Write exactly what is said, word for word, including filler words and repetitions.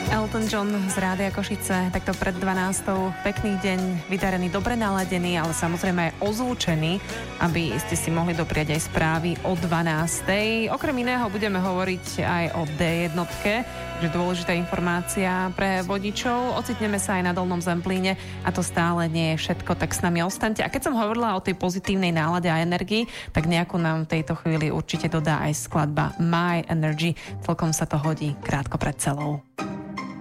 Elton John z Rádia Košice, takto pred dvanástou. Pekný deň, vydarený, dobre naladený, ale samozrejme aj ozvučený, aby ste si mohli dopriať aj správy o dvanástej. Okrem iného budeme hovoriť aj o dé jednotke, že dôležitá informácia pre vodičov. Ocitneme sa aj na Dolnom Zemplíne a to stále nie je všetko, tak s nami ostaňte. A keď som hovorila o tej pozitívnej nálade a energii, tak nejakú nám v tejto chvíli určite dodá aj skladba My Energy. Celkom sa to hodí krátko pred celou.